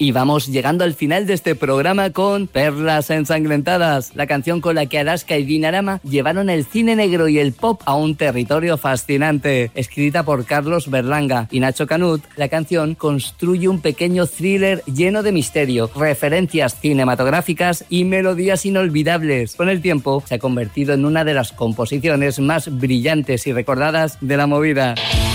Y vamos llegando al final de este programa con Perlas Ensangrentadas, la canción con la que Alaska y Dinarama llevaron el cine negro y el pop a un territorio fascinante. Escrita por Carlos Berlanga y Nacho Canut, la canción construye un pequeño thriller lleno de misterio, referencias cinematográficas y melodías inolvidables. Con el tiempo se ha convertido en una de las composiciones más brillantes y recordadas de la movida.